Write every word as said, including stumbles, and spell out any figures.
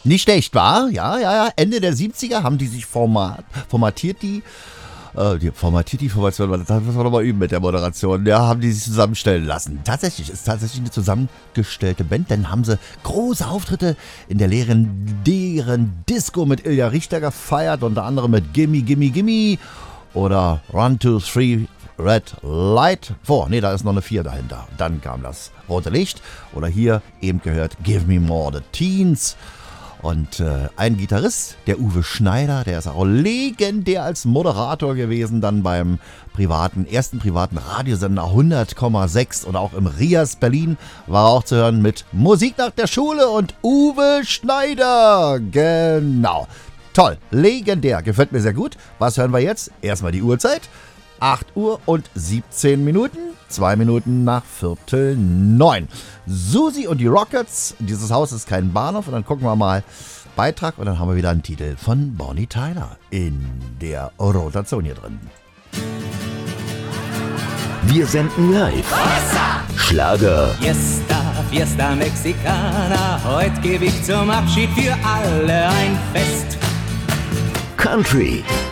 Nicht schlecht, war? Ja, ja, ja. Ende der siebziger haben die sich format, formatiert, die, äh, die formatiert die Formation, das müssen wir nochmal üben mit der Moderation. Ja, haben die sich zusammenstellen lassen. Tatsächlich, ist tatsächlich eine zusammengestellte Band, denn haben sie große Auftritte in der legendären Disco mit Ilja Richter gefeiert, unter anderem mit Gimme, Gimme, Gimme oder Run, Two, Three, Red Light. Oh, nee, da ist noch eine vier dahinter. Dann kam das rote Licht. Oder hier eben gehört Give Me More the Teens. Und äh, ein Gitarrist, der Uwe Schneider, der ist auch legendär als Moderator gewesen, dann beim privaten, ersten privaten Radiosender hundert Komma sechs oder auch im Rias Berlin war auch zu hören mit Musik nach der Schule und Uwe Schneider. Genau. Toll, legendär, gefällt mir sehr gut. Was hören wir jetzt? Erstmal die Uhrzeit. acht Uhr und siebzehn Minuten, zwei Minuten nach Viertel neun. Susi und die Rockets, dieses Haus ist kein Bahnhof. Und dann gucken wir mal Beitrag und dann haben wir wieder einen Titel von Bonnie Tyler in der Rotation hier drin. Wir senden live. Schlager. Fiesta, Fiesta Mexicana, heute gebe ich zum Abschied für alle ein Fest. Country.